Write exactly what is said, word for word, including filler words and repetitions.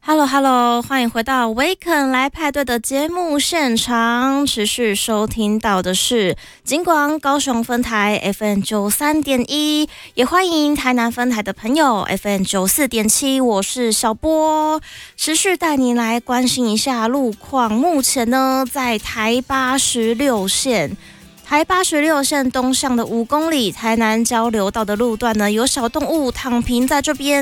Hello Hello， 欢迎回到维肯来派对的节目现场。持续收听到的是金广高雄分台 F M 九十三点一，也欢迎台南分台的朋友 F M 九十四点七。我是小波，持续带你来关心一下路况。目前呢，在台八十六线。台八十六线东向的五公里台南交流道的路段呢，有小动物躺平在这边。